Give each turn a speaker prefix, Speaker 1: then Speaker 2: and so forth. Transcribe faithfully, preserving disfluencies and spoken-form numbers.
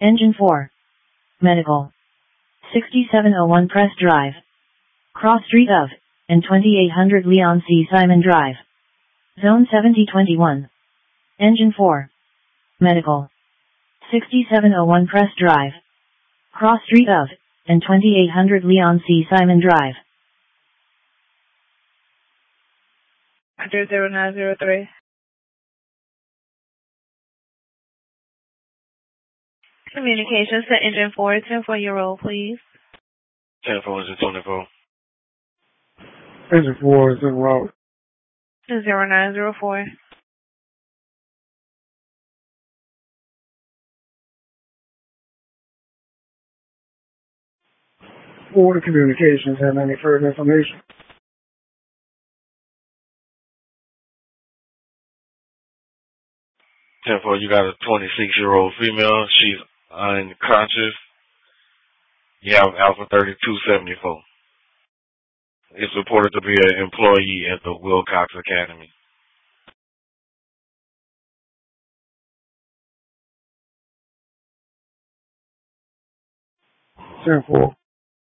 Speaker 1: Engine four. Medical. sixty-seven oh one Press Drive. Cross Street of, and twenty-eight hundred Leon C. Simon Drive. Zone seventy twenty-one. Engine four. Medical. sixty-seven oh one Press Drive. Cross Street of, and twenty-eight hundred Leon C. Simon Drive.
Speaker 2: Under zero nine zero three. Communications to engine four, ten for your roll, please.
Speaker 3: ten four, engine twenty-four.
Speaker 4: Engine four is en route.
Speaker 2: zero nine zero four.
Speaker 4: Board of Communications have any further information?
Speaker 3: ten four, you got a twenty-six-year-old female. She's unconscious. You have Alpha thirty-two seventy-four. It's reported to be an employee at the Wilcox Academy.
Speaker 4: ten four.